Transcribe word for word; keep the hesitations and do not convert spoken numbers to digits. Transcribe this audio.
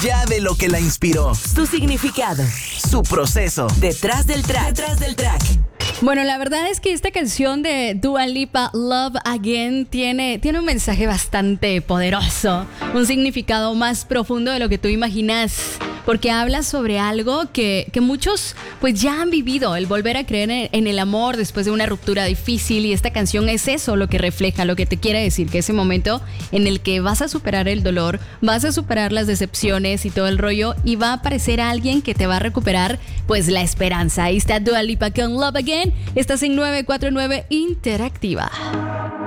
llave lo que la inspiró, Su significado. su proceso. Detrás del track. Detrás del track. Bueno, la verdad es que esta canción de Dua Lipa, Love Again, tiene, tiene un mensaje bastante poderoso, un significado más profundo de lo que tú imaginas, porque habla sobre algo que, que muchos pues ya han vivido, el volver a creer en, en el amor después de una ruptura difícil, y esta canción es eso lo que refleja, lo que te quiere decir, que ese momento en el que vas a superar el dolor, vas a superar las decepciones y todo el rollo, y va a aparecer alguien que te va a recuperar pues la esperanza. Ahí está Dua Lipa con Love Again. Estás en nueve cuatro nueve Interactiva.